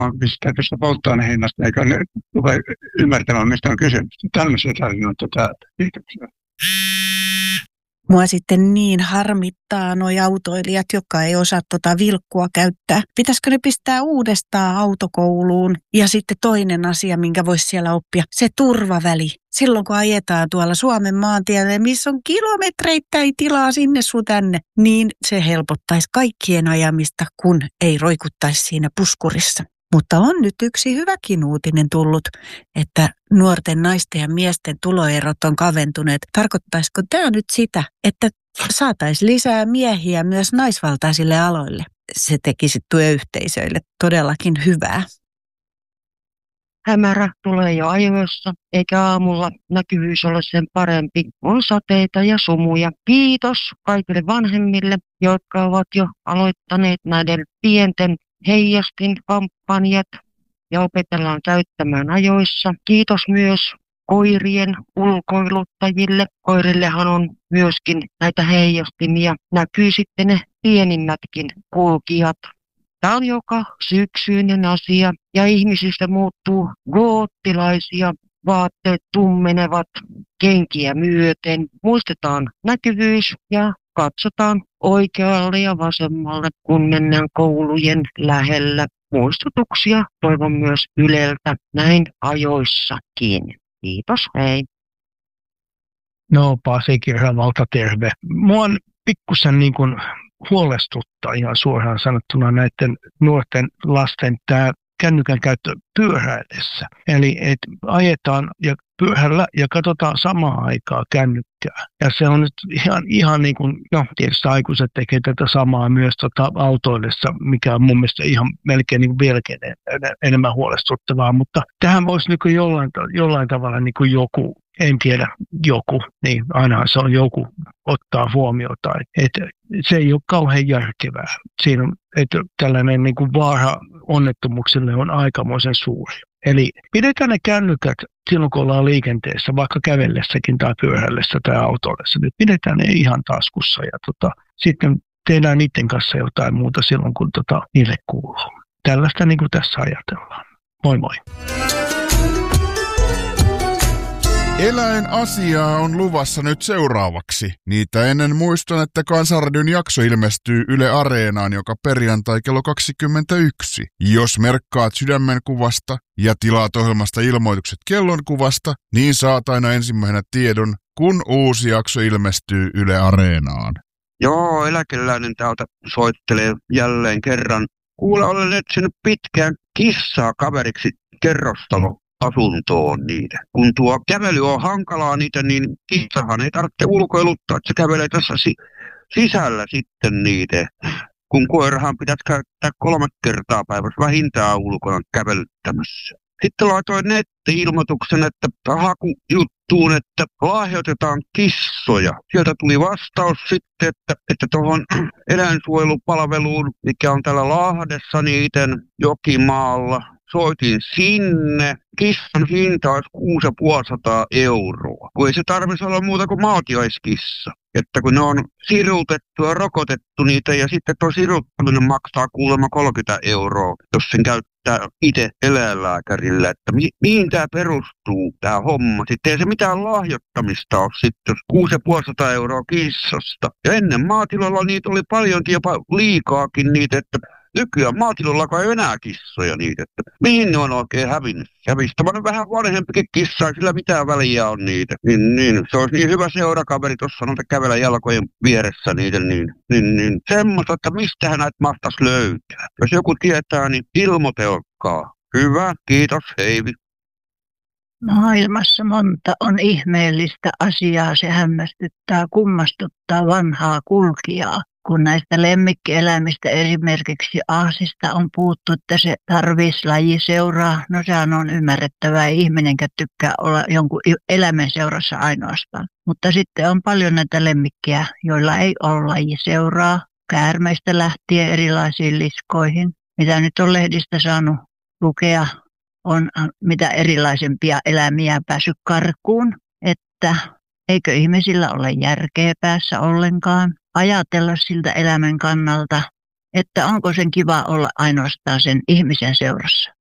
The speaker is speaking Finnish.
pistää tuosta polttoainehinnasta, eikä ne tule ymmärtämään, mistä on kysymys. Tällaisia tarinoita täältä. Kiitoksia. Mua sitten niin harmittaa nuo autoilijat, jotka ei osaa vilkkua käyttää. Pitäisikö ne pistää uudestaan autokouluun? Ja sitten toinen asia, minkä voisi siellä oppia, se turvaväli. Silloin kun ajetaan tuolla Suomen maantielle, missä on kilometreittäin tilaa sinne sun tänne, niin se helpottaisi kaikkien ajamista, kun ei roikuttaisi siinä puskurissa. Mutta on nyt yksi hyväkin uutinen tullut, että nuorten naisten ja miesten tuloerot on kaventuneet. Tarkoittaisiko tämä nyt sitä, että saataisiin lisää miehiä myös naisvaltaisille aloille? Se tekisi työyhteisöille todellakin hyvää. Hämärä tulee jo ajoissa, eikä aamulla näkyvyys ole sen parempi. On sateita ja sumuja. Kiitos kaikille vanhemmille, jotka ovat jo aloittaneet näiden pienten heijastinkampanjat ja opetellaan käyttämään ajoissa. Kiitos myös koirien ulkoiluttajille. Koirillehan on myöskin näitä heijastimia. Näkyy sitten ne pienimmätkin kulkijat. Tämä on joka syksyinen asia ja ihmisistä muuttuu goottilaisia. Vaatteet tummenevat kenkiä myöten. Muistetaan näkyvyys ja katsotaan oikealle ja vasemmalle, kun mennään koulujen lähellä. Muistutuksia toivon myös Yleltä näin ajoissakin. Kiitos, hei. No, Pasi Kirjavalta, terve. Mua on pikkusen niin kuin huolestuttaa ihan suoraan sanottuna näiden nuorten lasten tämä kännykän käyttö pyöräillessä. Eli että ajetaan ja pyörällä ja katsotaan samaan aikaan kännykkää. Ja se on nyt ihan niin kuin, no tietysti aikuiset tekee tätä samaa myös autoillessa, mikä on mun mielestä ihan melkein niin kuin vieläkin enemmän huolestuttavaa. Mutta tähän voisi niin kuin jollain tavalla niin kuin joku, en tiedä joku, niin aina se on joku ottaa huomiota. Että se ei ole kauhean järkevää. Siinä on, että tällainen niin kuin vaara onnettomuuksille on aikamoisen suuri. Eli pidetään ne kännykät silloin, kun ollaan liikenteessä, vaikka kävellessäkin tai pyörällessä tai autoillessa. Nyt pidetään ne ihan taskussa ja sitten tehdään niiden kanssa jotain muuta silloin, kun niille kuuluu. Tällaista niin kuin tässä ajatellaan. Moi moi! Eläinasiaa on luvassa nyt seuraavaksi. Niitä ennen muistan, että Kansanradion jakso ilmestyy Yle Areenaan joka perjantai kello 21. Jos merkkaat sydämenkuvasta ja tilaat ohjelmasta ilmoitukset kellonkuvasta, niin saat aina ensimmäisenä tiedon, kun uusi jakso ilmestyy Yle Areenaan. Joo, eläkeläinen täältä soittelee jälleen kerran. Kuule, olen etsinyt pitkään kissaa kaveriksi kerrostaloasuntoon niitä. Kun tuo kävely on hankalaa niitä, niin kissahan ei tarvitse ulkoiluttaa, että se kävelee tässä sisällä sitten niitä. Kun koirahan pitäisi käyttää 3 kertaa päivässä vähintään ulkona kävelyttämässä. Sitten laitoin netti-ilmoituksen, että hakujuttuun, että lahjoitetaan kissoja. Sieltä tuli vastaus sitten, että tuohon eläinsuojelupalveluun, mikä on täällä Lahdessa niiden Jokimaalla, soitin sinne. Kissan hinta olisi 6500 €. Kun ei se tarvitsisi olla muuta kuin maatiaiskissa. Että kun ne on sirutettu ja rokotettu niitä ja sitten tuo siruttaminen maksaa kuulemma 30 €, jos sen käyttää itse eläinlääkärillä. Että mihin tämä perustuu tämä homma? Sitten ei se mitään lahjoittamista ole sitten, jos 6500 € kissasta. Ja ennen maatilalla niitä oli paljonkin, jopa liikaakin niitä, että nykyään maatilalla ei enää kissoja niitä, että mihin ne on oikein hävinnyt? Hävisi tämmöinen vähän vanhempikin kissa, ei sillä mitään väliä on niitä. Niin, se olisi niin hyvä seurakaveri tuossa noita kävellä jalkojen vieressä niiden, niin semmoista, että mistähän näitä mahtaisi löytää. Jos joku tietää, niin ilmoitelkaa. Hyvä, kiitos, Heivi. Maailmassa monta on ihmeellistä asiaa, se hämmästyttää, kummastuttaa vanhaa kulkijaa. Kun näistä lemmikkieläimistä esimerkiksi aasista on puhuttu, että se tarvitsisi lajiseuraa, no sehän on ymmärrettävää, ei ihminenkään tykkää olla jonkun eläimen seurassa ainoastaan. Mutta sitten on paljon näitä lemmikkiä, joilla ei ole lajiseuraa, käärmeistä lähtien erilaisiin liskoihin. Mitä nyt on lehdistä saanut lukea, on mitä erilaisempia eläimiä päässyt karkuun, että eikö ihmisillä ole järkeä päässä ollenkaan ajatella siltä elämän kannalta, että onko sen kiva olla ainoastaan sen ihmisen seurassa.